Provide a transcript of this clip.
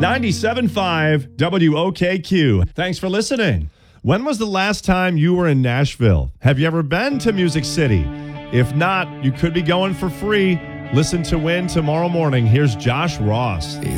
97.5 WOKQ. Thanks for listening. When was the last time you were in Nashville? Have you ever been to Music City? If not, you could be going for free. Listen to win tomorrow morning. Here's Josh Ross.